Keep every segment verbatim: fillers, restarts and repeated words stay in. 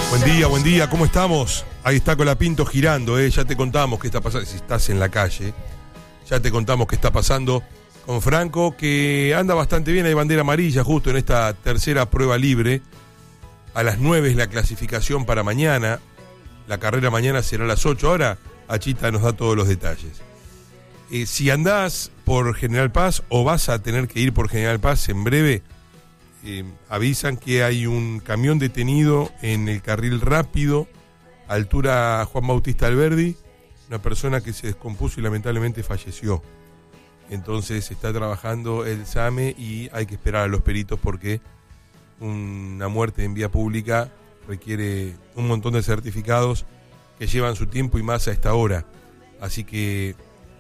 Buen día, buen día, ¿cómo estamos? Ahí está Colapinto girando, ¿eh? Ya te contamos qué está pasando, si estás en la calle, ya te contamos qué está pasando con Franco, que anda bastante bien, hay bandera amarilla justo en esta tercera prueba libre. A las nueve es la clasificación para mañana, la carrera mañana será a las ocho, ahora Achita nos da todos los detalles. Eh, si andás por General Paz o vas a tener que ir por General Paz en breve, Eh, avisan que hay un camión detenido en el carril rápido, altura Juan Bautista Alberdi, una persona que se descompuso y lamentablemente falleció. Entonces está trabajando el SAME y hay que esperar a los peritos porque una muerte en vía pública requiere un montón de certificados que llevan su tiempo y más a esta hora. Así que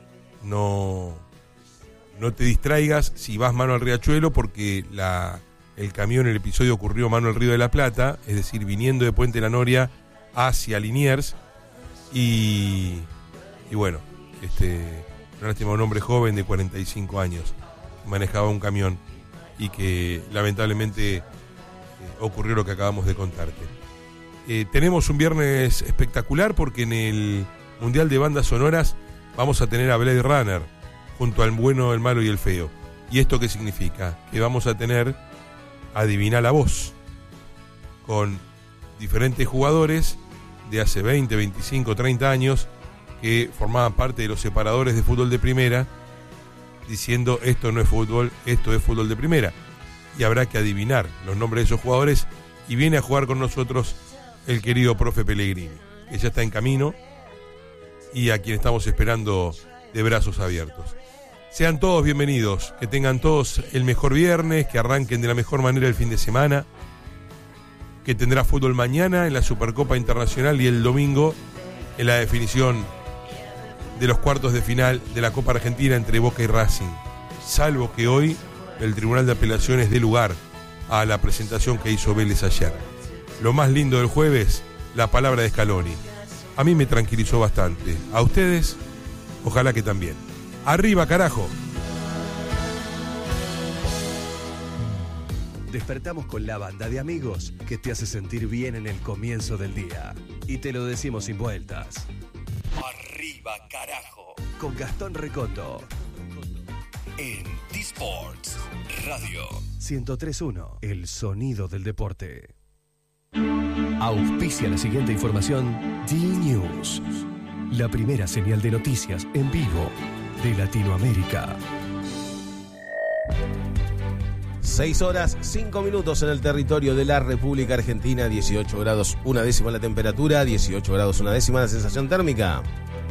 no, no te distraigas si vas mano al riachuelo porque la... El camión, el episodio ocurrió mano al Río de la Plata, es decir, viniendo de Puente La Noria hacia Liniers. Y, y bueno, este, una lástima, un hombre joven de cuarenta y cinco años que manejaba un camión y que lamentablemente eh, ocurrió lo que acabamos de contarte. Eh, tenemos un viernes espectacular porque en el Mundial de Bandas Sonoras vamos a tener a Blade Runner junto al bueno, el malo y el feo. ¿Y esto qué significa? Que vamos a tener Adivina la voz, con diferentes jugadores de hace veinte, veinticinco, treinta años que formaban parte de los separadores de fútbol de primera, diciendo esto no es fútbol, esto es fútbol de primera. Y habrá que adivinar los nombres de esos jugadores y viene a jugar con nosotros el querido profe Pellegrini, que ya está en camino y a quien estamos esperando de brazos abiertos. Sean todos bienvenidos, que tengan todos el mejor viernes, que arranquen de la mejor manera el fin de semana, que tendrá fútbol mañana en la Supercopa Internacional y el domingo en la definición de los cuartos de final de la Copa Argentina entre Boca y Racing, salvo que hoy el Tribunal de Apelaciones dé lugar a la presentación que hizo Vélez ayer. Lo más lindo del jueves, la palabra de Scaloni. A mí me tranquilizó bastante, a ustedes, ojalá que también. ¡Arriba, carajo! Despertamos con la banda de amigos que te hace sentir bien en el comienzo del día. Y te lo decimos sin vueltas. ¡Arriba, carajo! Con Gastón Recoto. En T-Sports Radio. ciento tres punto uno. El sonido del deporte. Auspicia la siguiente información. D-News. La primera señal de noticias en vivo de Latinoamérica. seis horas, cinco minutos en el territorio de la República Argentina, dieciocho grados, una décima la temperatura, dieciocho grados, una décima la sensación térmica.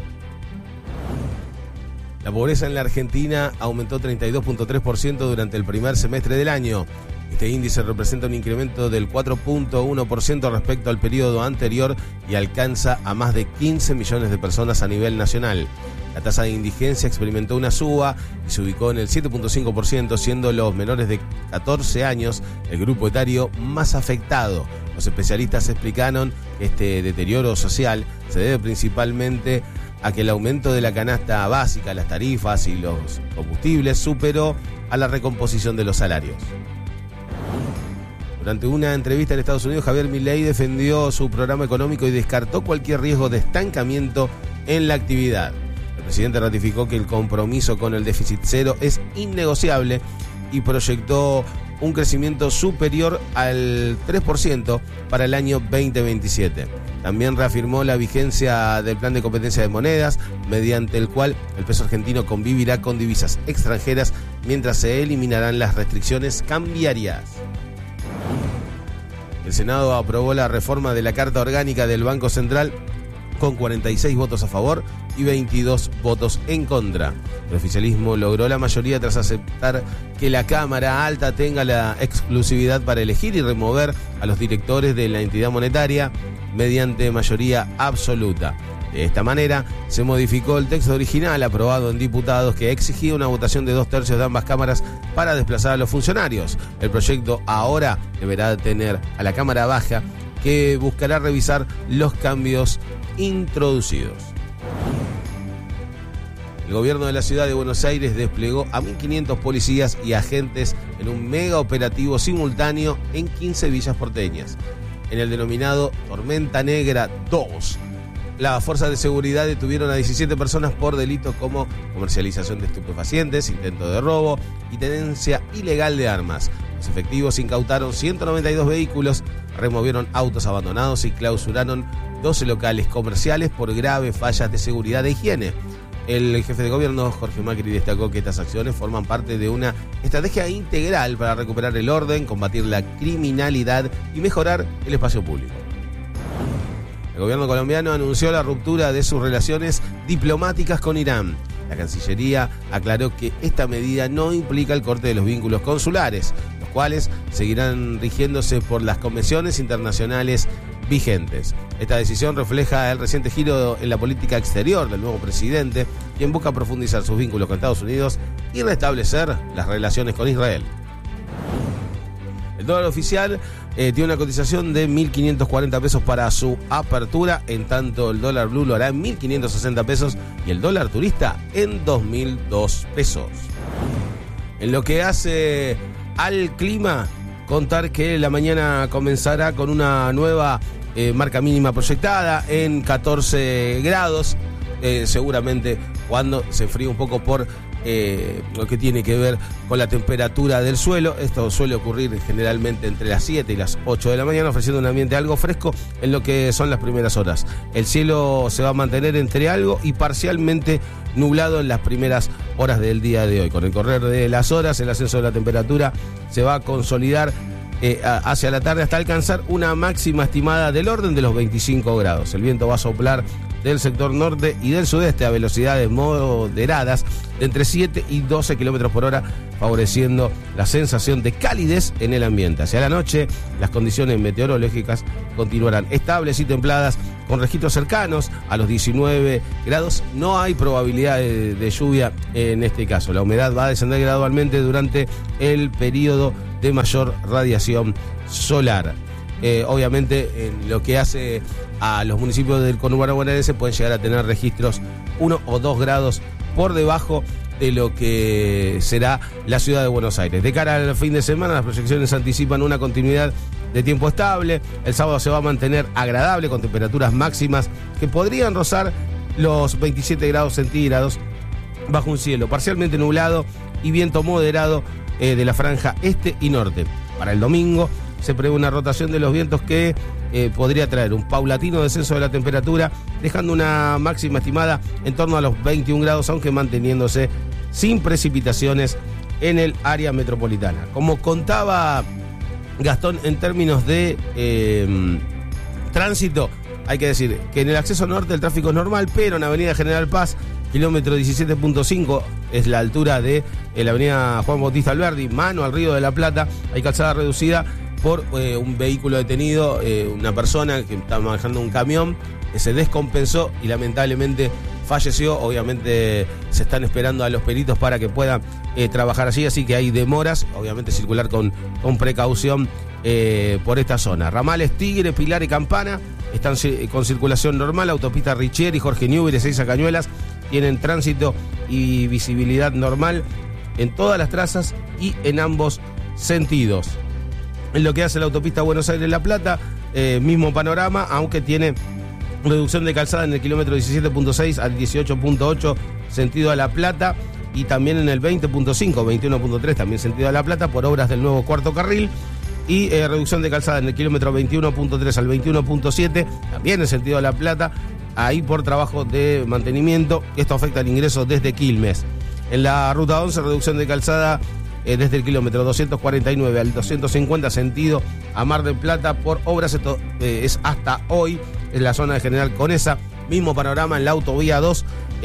La pobreza en la Argentina aumentó treinta y dos punto tres por ciento durante el primer semestre del año. Este índice representa un incremento del cuatro punto uno por ciento respecto al periodo anterior y alcanza a más de quince millones de personas a nivel nacional. La tasa de indigencia experimentó una suba y se ubicó en el siete punto cinco por ciento, siendo los menores de catorce años el grupo etario más afectado. Los especialistas explicaron que este deterioro social se debe principalmente a que el aumento de la canasta básica, las tarifas y los combustibles superó a la recomposición de los salarios. Durante una entrevista en Estados Unidos, Javier Milei defendió su programa económico y descartó cualquier riesgo de estancamiento en la actividad. El presidente ratificó que el compromiso con el déficit cero es innegociable y proyectó un crecimiento superior al tres por ciento para el año veinte veintisiete. También reafirmó la vigencia del plan de competencia de monedas, mediante el cual el peso argentino convivirá con divisas extranjeras mientras se eliminarán las restricciones cambiarias. El Senado aprobó la reforma de la Carta Orgánica del Banco Central con cuarenta y seis votos a favor y veintidós votos en contra. El oficialismo logró la mayoría tras aceptar que la Cámara Alta tenga la exclusividad para elegir y remover a los directores de la entidad monetaria mediante mayoría absoluta. De esta manera, se modificó el texto original aprobado en diputados que exigía una votación de dos tercios de ambas cámaras para desplazar a los funcionarios. El proyecto ahora deberá tener a la Cámara Baja, que buscará revisar los cambios introducidos. El gobierno de la ciudad de Buenos Aires desplegó a mil quinientos policías y agentes en un mega operativo simultáneo en quince villas porteñas. en el denominado Tormenta Negra dos. Las fuerzas de seguridad detuvieron a diecisiete personas por delitos como comercialización de estupefacientes, intento de robo y tenencia ilegal de armas. Los efectivos incautaron ciento noventa y dos vehículos, removieron autos abandonados y clausuraron doce locales comerciales por graves fallas de seguridad e higiene. El jefe de gobierno, Jorge Macri, destacó que estas acciones forman parte de una estrategia integral para recuperar el orden, combatir la criminalidad y mejorar el espacio público. El gobierno colombiano anunció la ruptura de sus relaciones diplomáticas con Irán. La Cancillería aclaró que esta medida no implica el corte de los vínculos consulares, los cuales seguirán rigiéndose por las convenciones internacionales vigentes. Esta decisión refleja el reciente giro en la política exterior del nuevo presidente, quien busca profundizar sus vínculos con Estados Unidos y restablecer las relaciones con Israel. El dólar oficial eh, tiene una cotización de mil quinientos cuarenta pesos para su apertura, en tanto el dólar blue lo hará en mil quinientos sesenta pesos y el dólar turista en dos mil dos pesos. En lo que hace al clima, contar que la mañana comenzará con una nueva eh, marca mínima proyectada en catorce grados, eh, seguramente cuando se enfríe un poco por Eh, lo que tiene que ver con la temperatura del suelo. Esto suele ocurrir generalmente entre las siete y las ocho de la mañana, ofreciendo un ambiente algo fresco en lo que son las primeras horas. El cielo se va a mantener entre algo y parcialmente nublado en las primeras horas del día de hoy. Con el correr de las horas, el ascenso de la temperatura se va a consolidar eh, hacia la tarde hasta alcanzar una máxima estimada del orden de los veinticinco grados. El viento va a soplar del sector norte y del sudeste a velocidades moderadas de entre siete y doce kilómetros por hora, favoreciendo la sensación de calidez en el ambiente. Hacia la noche, las condiciones meteorológicas continuarán estables y templadas, con registros cercanos a los diecinueve grados. No hay probabilidad de, de lluvia en este caso. La humedad va a descender gradualmente durante el periodo de mayor radiación solar. Eh, obviamente, en lo que hace a los municipios del conurbano bonaerense, pueden llegar a tener registros uno o dos grados por debajo de lo que será la ciudad de Buenos Aires. De cara al fin de semana, las proyecciones anticipan una continuidad de tiempo estable. El sábado se va a mantener agradable, con temperaturas máximas que podrían rozar los veintisiete grados centígrados, bajo un cielo parcialmente nublado y viento moderado eh, de la franja este y norte. Para el domingo se prevé una rotación de los vientos que eh, podría traer un paulatino descenso de la temperatura, dejando una máxima estimada en torno a los veintiún grados, aunque manteniéndose sin precipitaciones en el área metropolitana. Como contaba Gastón, en términos de eh, tránsito, hay que decir que en el acceso norte el tráfico es normal, pero en Avenida General Paz, kilómetro diecisiete punto cinco, es la altura de eh, la avenida Juan Bautista Alberdi, mano al Río de la Plata, hay calzada reducida por eh, un vehículo detenido, eh, una persona que estaba manejando un camión, que se descompensó y lamentablemente falleció. Obviamente se están esperando a los peritos para que puedan eh, trabajar allí, así que hay demoras, obviamente circular con, con precaución eh, por esta zona. Ramales Tigre, Pilar y Campana están con circulación normal. Autopista Richieri, Jorge Newbery, Ezeiza Cañuelas tienen tránsito y visibilidad normal en todas las trazas y en ambos sentidos. En lo que hace la autopista Buenos Aires-La Plata, eh, mismo panorama, aunque tiene reducción de calzada en el kilómetro diecisiete punto seis al dieciocho punto ocho, sentido a La Plata, y también en el veinte punto cinco, veintiuno punto tres, también sentido a La Plata, por obras del nuevo cuarto carril, y eh, reducción de calzada en el kilómetro veintiuno punto tres al veintiuno punto siete, también en sentido a La Plata, ahí por trabajo de mantenimiento. Esto afecta al ingreso desde Quilmes. En la ruta once, reducción de calzada Eh, desde el kilómetro doscientos cuarenta y nueve al doscientos cincuenta, sentido a Mar del Plata, por obras. Esto eh, es hasta hoy en la zona de General Conesa. Mismo panorama en la autovía dos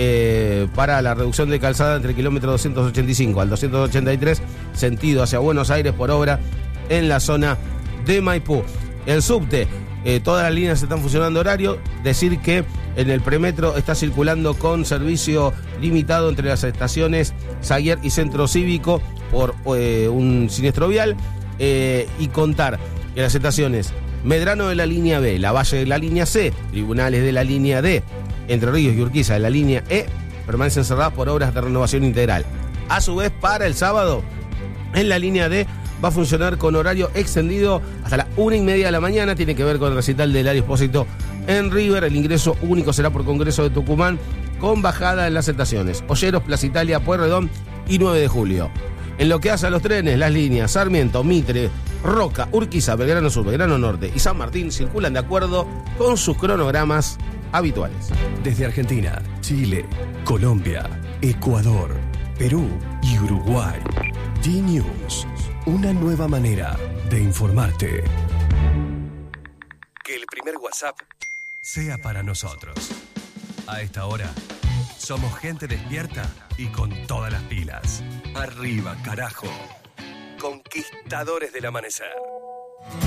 eh, para la reducción de calzada entre el kilómetro doscientos ochenta y cinco al doscientos ochenta y tres, sentido hacia Buenos Aires, por obra en la zona de Maipú. El subte, eh, todas las líneas están funcionando horario. Decir que en el premetro está circulando con servicio limitado entre las estaciones Saguier y Centro Cívico por eh, un siniestro vial, eh, y contar que las estaciones Medrano de la línea B, La Valle de la línea C, Tribunales de la línea D, Entre Ríos y Urquiza de la línea E permanecen cerradas por obras de renovación integral. A su vez, para el sábado, en la línea D va a funcionar con horario extendido hasta la una y media de la mañana. Tiene que ver con el recital de Hilario Espósito en River. El ingreso único será por Congreso de Tucumán, con bajada en las estaciones Olleros, Plaza Italia, Pueyrredón y nueve de julio. En lo que hace a los trenes, las líneas Sarmiento, Mitre, Roca, Urquiza, Belgrano Sur, Belgrano Norte y San Martín circulan de acuerdo con sus cronogramas habituales. Desde Argentina, Chile, Colombia, Ecuador, Perú y Uruguay. D-News, una nueva manera de informarte. Que el primer WhatsApp sea para nosotros. A esta hora, somos gente despierta y con todas las pilas. Arriba, carajo. Conquistadores del amanecer.